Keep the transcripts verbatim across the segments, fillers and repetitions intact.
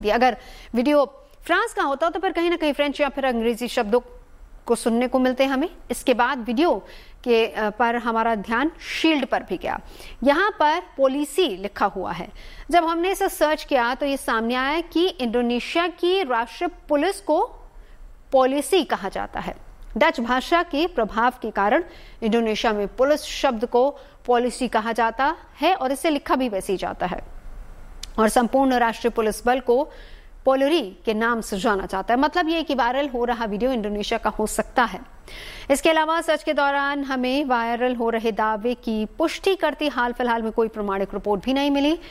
अगर video France का होता तो फिर कहीं ना कहीं फ्रेंच या फिर अंग्रेजी शब्दों को सुनने को मिलते हमें। इसके बाद वीडियो के पर हमारा ध्यान शील्ड पर भी गया। यहाँ पर पॉलिसी लिखा हुआ है। जब हमने इसे सर्च किया तो ये सामने आया कि इंडोनेशिया की राष्ट्रीय पुलिस को पॉलिसी कहा जाता है। डच भाषा के प्रभाव के कारण इंडोनेशिया में पुलिस शब्द को पॉलिसी कहा जाता है और इसे लिखा भी वैसे ही जाता है और संपूर्ण राष्ट्रीय पुलिस बल को पोलरी के नाम से जाना जाता है। मतलब ये कि वायरल हो रहा वीडियो इंडोनेशिया का हो सकता है। इसके अलावा सर्च के दौरान हमें वायरल हो रहे दावे की पुष्टि करती हाल फिलहाल में कोई प्रमाणिक रिपोर्ट भी नहीं मिली,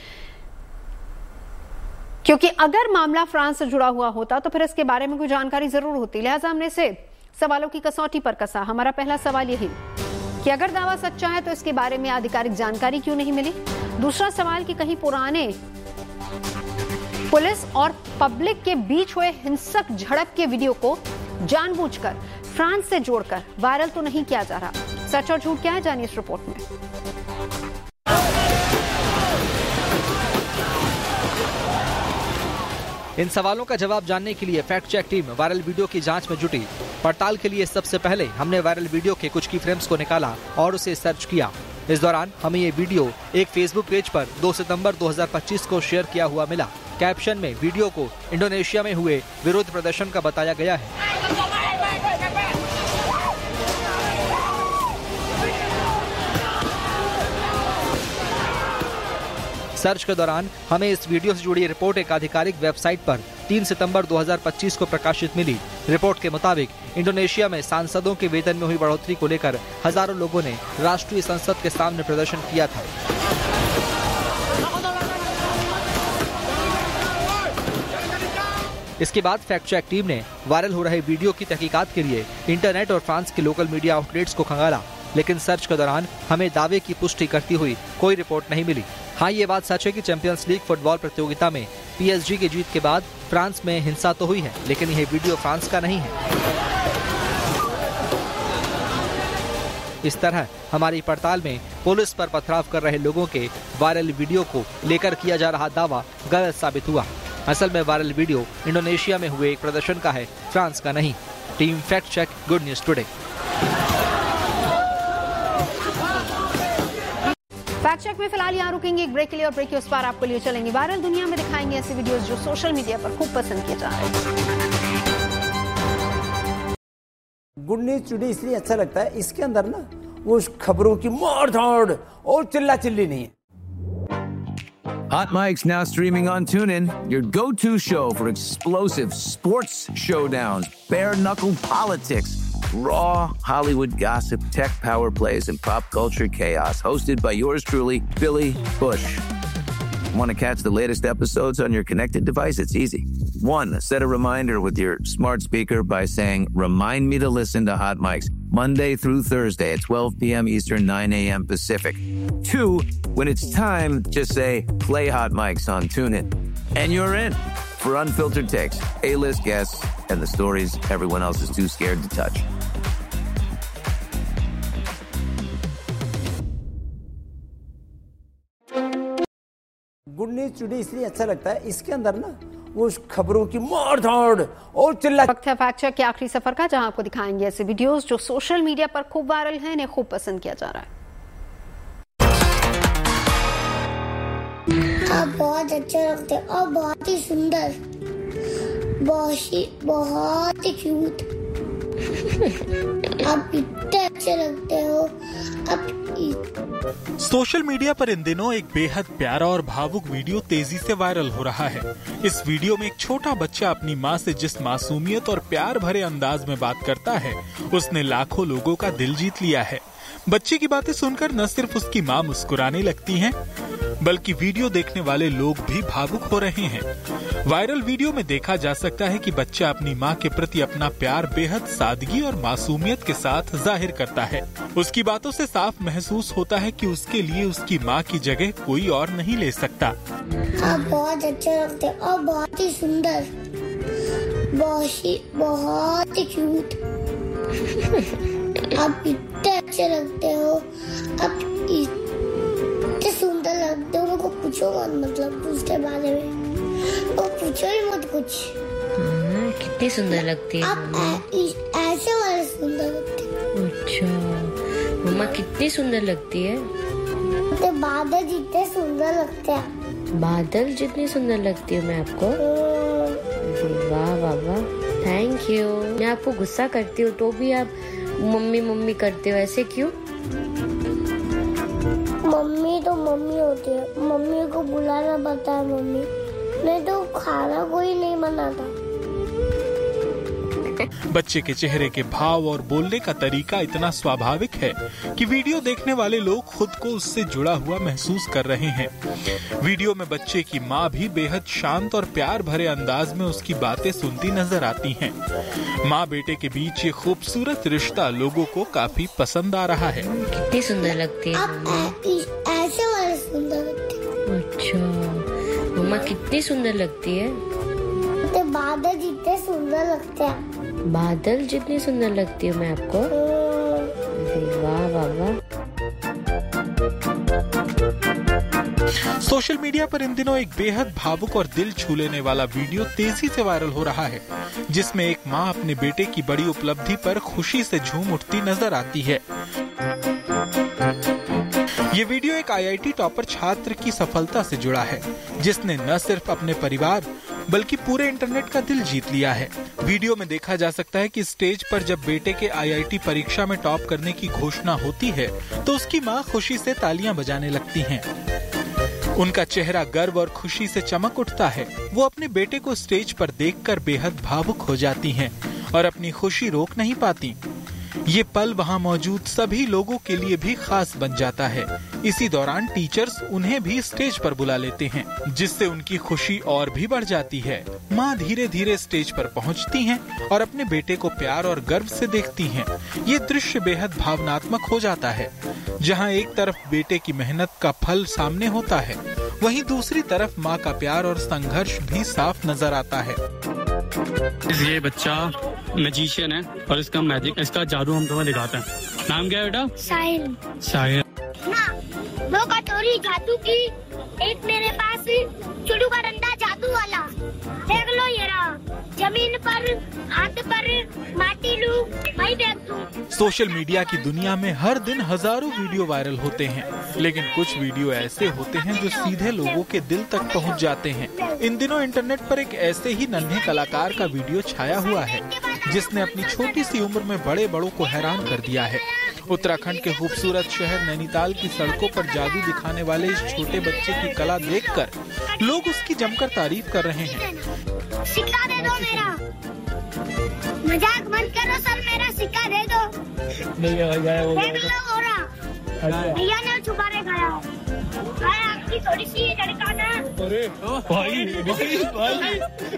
क्योंकि अगर मामला फ्रांस से जुड़ा हुआ होता तो फिर इसके बारे में कोई जानकारी जरूर होती। लिहाजा हमने इसे सवालों की कसौटी पर कसा। हमारा पहला सवाल यही कि अगर दावा सच्चा है तो इसके बारे में आधिकारिक जानकारी क्यों नहीं मिली। दूसरा सवाल कि कहीं पुराने पुलिस और पब्लिक के बीच हुए हिंसक झड़प के वीडियो को जानबूझकर फ्रांस से जोड़कर वायरल तो नहीं किया जा रहा। सच और झूठ क्या है, जानिए इस रिपोर्ट में। इन सवालों का जवाब जानने के लिए fact check team viral video की जांच में जुटी। पड़ताल के लिए सबसे पहले हमने वायरल वीडियो के कुछ की फ्रेम्स को निकाला और उसे सर्च किया। इस दौरान हमें ये वीडियो एक फेसबुक पेज पर दो सितंबर दो हज़ार पच्चीस को शेयर किया हुआ मिला। कैप्शन में वीडियो को इंडोनेशिया में हुए विरोध प्रदर्शन का बताया गया है। सर्च के दौरान हमें इस वीडियो से जुड़ी रिपोर्ट एक आधिकारिक वेबसाइट पर तीन सितंबर दो हज़ार पच्चीस को प्रकाशित मिली। रिपोर्ट के मुताबिक इंडोनेशिया में सांसदों के वेतन में हुई बढ़ोतरी को लेकर हजारों लोगों ने राष्ट्रीय संसद के सामने प्रदर्शन किया था। इसके बाद फैक्ट चेक टीम ने वायरल हो रहे वीडियो की तहकीकात के लिए इंटरनेट और फ्रांस के लोकल मीडिया आउटलेट्स को खंगाला, लेकिन सर्च के दौरान हमें दावे की पुष्टि करती हुई कोई रिपोर्ट नहीं मिली। हाँ, ये बात सच है कि चैंपियंस लीग फुटबॉल प्रतियोगिता में पीएसजी की जीत के बाद फ्रांस में हिंसा तो हुई है, लेकिन यह वीडियो फ्रांस का नहीं है। इस तरह हमारी पड़ताल में पुलिस पर पथराव कर रहे लोगों के वायरल वीडियो को लेकर किया जा रहा दावा गलत साबित हुआ। असल में वायरल वीडियो इंडोनेशिया में हुए एक प्रदर्शन का है, फ्रांस का नहीं। Team fact check, good news today. Fact check में फिलहाल यहाँ रुकेंगे एक ब्रेक के लिए और ब्रेक के उस पार आपको लिए चलेंगे वायरल दुनिया में दिखाएंगे ऐसे वीडियोस जो सोशल मीडिया पर खूब पसंद किए जा रहे हैं। गुड न्यूज टुडे इसलिए अच्छा लगता है, इसके अंदर ना वो खबरों की मार धाड़ और चिल्ला चिल्ली नहीं है। Hot Mic's now streaming on TuneIn, your go-to show for explosive sports showdowns, bare-knuckle politics, raw Hollywood gossip, tech power plays, and pop culture chaos. Hosted by yours truly, Billy Bush. Want to catch the latest episodes on your connected device? It's easy. One, set a reminder with your smart speaker by saying, "Remind me to listen to Hot Mics Monday through Thursday at twelve p.m. Eastern, nine a.m. Pacific." Two, when it's time, just say, "Play Hot Mics on TuneIn." And you're in for unfiltered takes, A-list guests, and the stories everyone else is too scared to touch. Good news today इसलिए अच्छा लगता है, इसके अंदर ना वो खबरों की मार धाड़ और चिल्ला। वक्त है फैक्ट चेक के आखिरी सफर का, जहां आपको दिखाएंगे ऐसे वीडियोस जो सोशल मीडिया पर खूब वायरल हैं, इन्हें खूब पसंद किया जा रहा है। आप बहुत अच्छे लगते हो और बहुत ही सुंदर, बहुत ही बहुत ही क्यूट। आप इतने अच्छे लगते हो। आप सोशल मीडिया पर इन दिनों एक बेहद प्यारा और भावुक वीडियो तेजी से वायरल हो रहा है। इस वीडियो में एक छोटा बच्चा अपनी माँ से जिस मासूमियत और प्यार भरे अंदाज में बात करता है, उसने लाखों लोगों का दिल जीत लिया है। बच्चे की बातें सुनकर न सिर्फ उसकी माँ मुस्कुराने लगती हैं, बल्कि वीडियो देखने वाले लोग भी भावुक हो रहे हैं। वायरल वीडियो में देखा जा सकता है कि बच्चा अपनी माँ के प्रति अपना प्यार बेहद सादगी और मासूमियत के साथ जाहिर करता है। उसकी बातों से साफ महसूस होता है कि उसके लिए उसकी माँ की जगह कोई और नहीं ले सकता। आप बहुत अच्छे लगते हो और बहुत ही सुंदर, बहुत ही बहुत ही क्यूट। आप इतने अच्छे लगते हो। आप इतने सुंदर लगते हो, मुझको पूछो मत मतलब उसके बारे में। वो पूछो ही मत कुछ। हाँ, कितनी सुंदर लगती है आप मम्मी। ऐ- ऐसे वाले सुंदर लगते हैं। अच्छा मम्मा कितनी सुंदर लगती है। तो बादल जितने सुंदर लगते हैं। बादल जितनी सुंदर लगती हूँ मैं आपको। हम्म, वाह वाह वाह, थैंक यू। मैं आपको गुस्सा करती हूँ तो भी आप मम्मी मम्मी करते हो, ऐसे क्यों? मम्मी तो मम्मी होती है, मम्मी को बुलाना पड़ता है मम्मी, नहीं तो खाना कोई नहीं बनाता। बच्चे के चेहरे के भाव और बोलने का तरीका इतना स्वाभाविक है कि वीडियो देखने वाले लोग खुद को उससे जुड़ा हुआ महसूस कर रहे हैं। वीडियो में बच्चे की माँ भी बेहद शांत और प्यार भरे अंदाज में उसकी बातें सुनती नजर आती हैं। माँ बेटे के बीच ये खूबसूरत रिश्ता लोगों को काफी पसंद आ रहा है। कितनी सुंदर लगती है आप मम्मी। ऐ- ऐसे वाले सुंदर लगते हैं। अच्छा मम्मा कितनी सुंदर लगती है। तो बादल जितने सुंदर लगते हैं। बादल जितनी सुंदर लगती हूँ मैं आपको। हम्म, वाह वाह वाह। सोशल मीडिया पर इन दिनों एक बेहद भावुक और दिल छू लेने वाला वीडियो तेजी से वायरल हो रहा है, जिसमें एक माँ अपने बेटे की बड़ी उपलब्धि पर खुशी से झूम उठती नजर आती है। ये वीडियो एक आई आई टी टॉपर छात्र की सफलता से जुड़ा है, जिसने न सिर्फ अपने परिवार बल्कि पूरे इंटरनेट का दिल जीत लिया है। वीडियो में देखा जा सकता है कि स्टेज पर जब बेटे के आई आई टी परीक्षा में टॉप करने की घोषणा होती है तो उसकी माँ खुशी से तालियां बजाने लगती हैं। उनका चेहरा गर्व और खुशी से चमक उठता है। वो अपने बेटे को स्टेज पर देखकर बेहद भावुक हो जाती हैं और अपनी खुशी रोक नहीं पाती। ये पल वहाँ मौजूद सभी लोगों के लिए भी खास बन जाता है। इसी दौरान टीचर्स उन्हें भी स्टेज पर बुला लेते हैं, जिससे उनकी खुशी और भी बढ़ जाती है। माँ धीरे धीरे स्टेज पर पहुँचती हैं और अपने बेटे को प्यार और गर्व से देखती हैं। ये दृश्य बेहद भावनात्मक हो जाता है, जहाँ एक तरफ बेटे की मेहनत का फल सामने होता है, वहीं दूसरी तरफ माँ का प्यार और संघर्ष भी साफ नजर आता है। ये बच्चा मैजिशियन है और इसका मैजिक, इसका जादू हम तुम्हें दिखाते हैं। नाम क्या है बेटा? साहिल। साहिल। दो कटोरी जादू की, एक मेरे पास चुड़ू का डंडा जादू वाला। देख लो ये रहा, जमीन पर हाथ पर माटी लू वही देख दूं। सोशल मीडिया की दुनिया में हर दिन हजारों वीडियो वायरल होते हैं, लेकिन कुछ वीडियो ऐसे होते हैं जो सीधे लोगों के दिल तक पहुंच जाते हैं। इन दिनों इंटरनेट पर एक ऐसे ही नन्हे कलाकार का वीडियो छाया हुआ है, जिसने अपनी छोटी सी उम्र में बड़े बड़ों को हैरान कर दिया है। उत्तराखंड के खूबसूरत शहर नैनीताल की सड़कों पर जादू दिखाने वाले इस छोटे बच्चे की कला देखकर लोग उसकी जमकर तारीफ कर रहे हैं। सिक्का दे दो मेरा, मजाक मत करो सर, मेरा सिक्का दे दो। देख लो हो रहा, भैया ने छुपा के खाया। भाई आपकी थोड़ी सी लड़का ना। अरे भाई भाई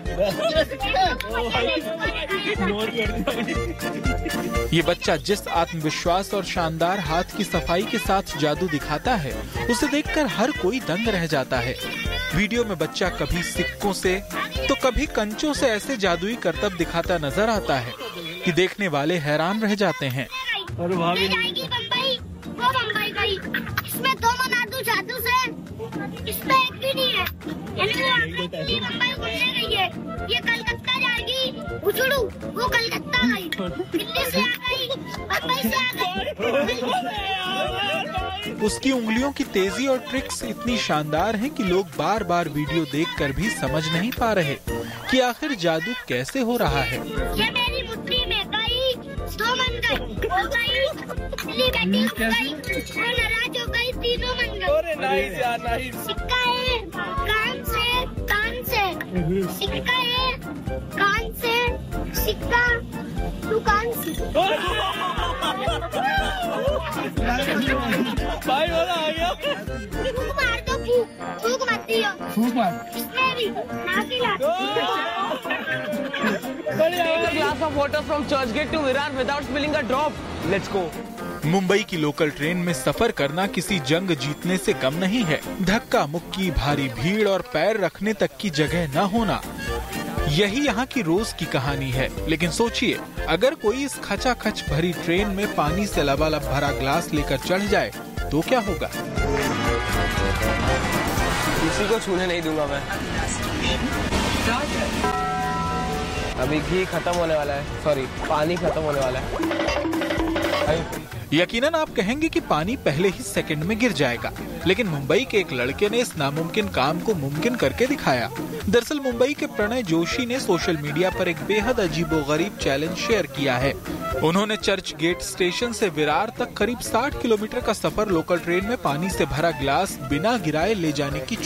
ये बच्चा जिस आत्मविश्वास और शानदार हाथ की सफाई के साथ जादू दिखाता है, उसे देखकर हर कोई दंग रह जाता है। वीडियो में बच्चा कभी सिक्कों से तो कभी कंचों से ऐसे जादुई करतब दिखाता नजर आता है कि देखने वाले हैरान रह जाते हैं। और भाभी जाएगी बम्बई, वो बम्बई गई। इसमें दो मना दूं जादू से, इसमें एक भी नहीं है। ये बम्बई घूमने गई है, ये कलकत्ता जाएगी। उछड़ू वो कलकत्ता गई, दिल्ली से आ गई, बम्बई से आ गई। उसकी उंगलियों की तेजी और ट्रिक्स इतनी शानदार हैं कि लोग बार बार वीडियो देखकर भी समझ नहीं पा रहे कि आखिर जादू कैसे हो रहा है। ये मेरी मुट्ठी में गई, दो मन गई, हो गई, दिल्ली बैठी हो गई, वो नाराज हो गई, तीनों मन गई। सिक्का है कान से, कान से सिक्का है, कान से सिक्का, तू कान से। भाई वाला आ गया। फूक मार दो, फूक फूक मत दियो, फूक मार। इसमें भी नागिला। glass of water from Churchgate to Virar without spilling a drop. Let's go. Mumbai की लोकल ट्रेन में सफर करना किसी जंग जीतने से कम नहीं है। धक्का मुक्की, भारी भीड़ और पैर रखने तक की जगह न होना, यही यहाँ की रोज की कहानी है। लेकिन सोचिए, अगर कोई इस खचाखच भरी ट्रेन में पानी से लबालब भरा ग्लास लेकर चढ़ जाए तो क्या होगा? किसी को छूने नहीं दूंगा मैं। अभी घी खत्म होने वाला है, सॉरी पानी खत्म होने वाला है। यकीनन आप कहेंगे कि पानी पहले ही सेकंड में गिर जाएगा, लेकिन मुंबई के एक लड़के ने इस नामुमकिन काम को मुमकिन करके दिखाया। दरअसल मुंबई के प्रणय जोशी ने सोशल मीडिया पर एक बेहद अजीबोगरीब चैलेंज शेयर किया है। उन्होंने चर्च गेट स्टेशन से विरार तक करीब साठ किलोमीटर का सफर लोकल ट्रेन में पानी से भरा गिलास बिना गिराए ले जाने की